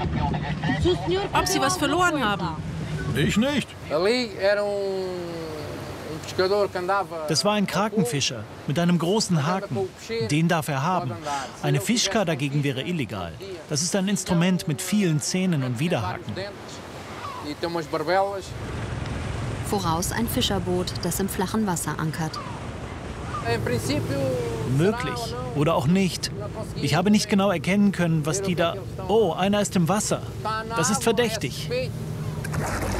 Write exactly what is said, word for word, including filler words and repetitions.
Ob sie was verloren haben? Ich nicht. Das war ein Krakenfischer mit einem großen Haken. Den darf er haben. Eine Fischka dagegen wäre illegal. Das ist ein Instrument mit vielen Zähnen und Widerhaken. Voraus ein Fischerboot, das im flachen Wasser ankert. Möglich. Oder auch nicht. Ich habe nicht genau erkennen können, was die da... Oh, einer ist im Wasser. Das ist verdächtig.